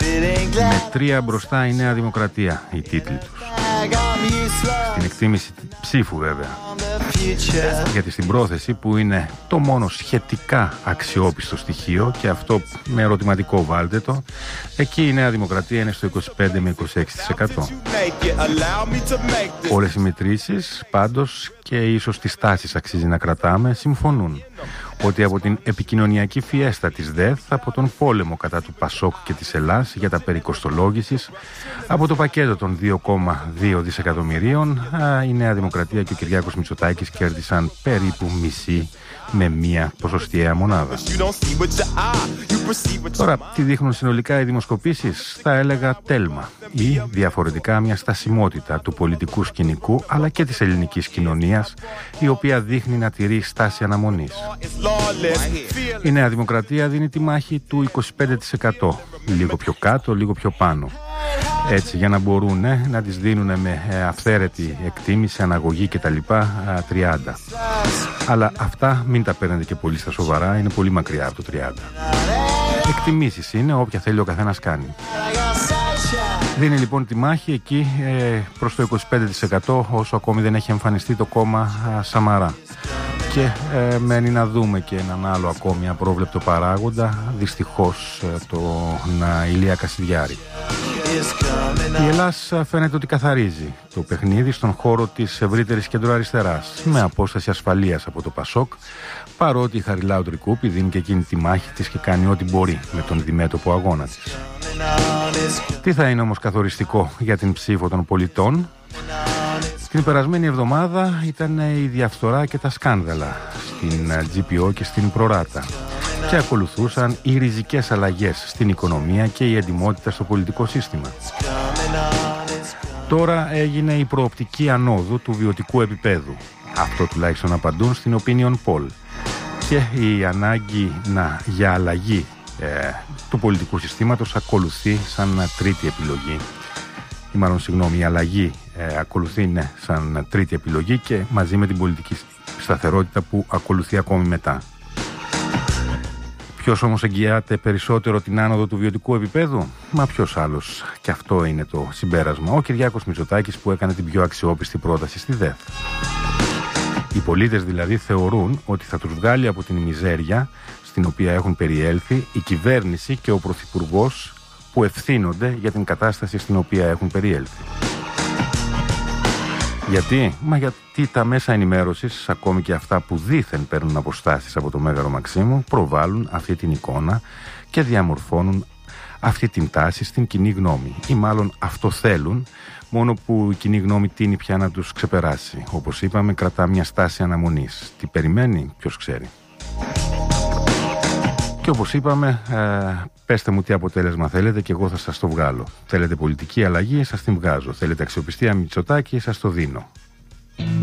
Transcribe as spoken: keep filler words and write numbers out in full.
Με τρία μπροστά η Νέα Δημοκρατία, οι τίτλοι τους. Στην εκτίμηση ψήφου βέβαια. Γιατί στην πρόθεση, που είναι το μόνο σχετικά αξιόπιστο στοιχείο, και αυτό με ερωτηματικό βάλτε το, εκεί η Νέα Δημοκρατία είναι στο είκοσι πέντε με είκοσι έξι τοις εκατό. Όλες οι μετρήσεις πάντως, και ίσως τις τάσεις αξίζει να κρατάμε, συμφωνούν ότι από την επικοινωνιακή φιέστα της ΔΕΘ, από τον πόλεμο κατά του Πασόκ και της Ελλάς για τα περί κοστολόγησης, από το πακέτο των δύο κόμμα δύο δισεκατομμυρίων, η Νέα Δημοκρατία και ο Κυριάκος Μητσοτάκης κέρδισαν περίπου μισή με μία ποσοστιαία μονάδα. Τώρα, τι δείχνουν συνολικά οι δημοσκοπήσεις? Θα έλεγα τέλμα, ή διαφορετικά μια στασιμότητα του πολιτικού σκηνικού αλλά και της ελληνικής κοινωνίας, η οποία δείχνει να τηρεί στάση αναμονής. Η Νέα Δημοκρατία δίνει τη μάχη του είκοσι πέντε τοις εκατό, λίγο πιο κάτω, λίγο πιο πάνω. Έτσι, για να μπορούν ε, να τις δίνουν με ε, αυθαίρετη εκτίμηση, αναγωγή κτλ. τριάντα. Αλλά αυτά μην τα παίρνετε και πολύ στα σοβαρά, είναι πολύ μακριά από το τριάντα. Εκτιμήσεις είναι, όποια θέλει ο καθένας κάνει. Δίνει λοιπόν τη μάχη εκεί ε, προς το είκοσι πέντε τοις εκατό, όσο ακόμη δεν έχει εμφανιστεί το κόμμα α, Σαμαρά. Και ε, μένει να δούμε και έναν άλλο ακόμη απρόβλεπτο παράγοντα, δυστυχώς ε, τον ε, Ηλία Κασιδιάρη. Η Ελλάς φαίνεται ότι καθαρίζει το παιχνίδι στον χώρο της ευρύτερης κεντροαριστεράς, με απόσταση ασφαλείας από το Πασόκ, παρότι η Χαριλάου Τρικούπη δίνει και εκείνη τη μάχη της και κάνει ό,τι μπορεί με τον διμέτωπο αγώνα της. Τι θα είναι όμως καθοριστικό για την ψήφο των πολιτών? Την περασμένη εβδομάδα ήταν η διαφθορά και τα σκάνδαλα στην τζι πι ο και στην Προράτα, και ακολουθούσαν οι ριζικές αλλαγές στην οικονομία και η εντιμότητα στο πολιτικό σύστημα. Τώρα έγινε η προοπτική ανόδου του βιωτικού επίπεδου. Αυτό τουλάχιστον απαντούν στην Opinion Poll. Και η ανάγκη να, για αλλαγή ε, του πολιτικού συστήματος ακολουθεί σαν τρίτη επιλογή. Ή μάλλον συγγνώμη, η αλλαγή ε, ακολουθεί ναι, σαν τρίτη επιλογή, και μαζί με την πολιτική σταθερότητα που ακολουθεί ακόμη μετά. Ποιος όμως εγγυάται περισσότερο την άνοδο του βιωτικού επίπεδου? Μα ποιος άλλος? Και αυτό είναι το συμπέρασμα. Ο Κυριάκος Μητσοτάκης, που έκανε την πιο αξιόπιστη πρόταση στη ΔΕΘ. Οι πολίτες δηλαδή θεωρούν ότι θα τους βγάλει από την μιζέρια στην οποία έχουν περιέλθει η κυβέρνηση και ο πρωθυπουργός, που ευθύνονται για την κατάσταση στην οποία έχουν περιέλθει. Γιατί? Μα γιατί τα μέσα ενημέρωσης, ακόμη και αυτά που δήθεν παίρνουν αποστάσεις από το Μέγαρο Μαξίμου, προβάλλουν αυτή την εικόνα και διαμορφώνουν αυτή την τάση στην κοινή γνώμη. Ή μάλλον αυτό θέλουν, μόνο που η κοινή γνώμη τείνει πια να τους ξεπεράσει. Όπως είπαμε, κρατά μια στάση αναμονής. Τι περιμένει? Ποιος ξέρει. Και όπως είπαμε, ε, πέστε μου τι αποτέλεσμα θέλετε και εγώ θα σας το βγάλω. Θέλετε πολιτική αλλαγή, σας την βγάζω. Θέλετε αξιοπιστία Μητσοτάκη, σας το δίνω.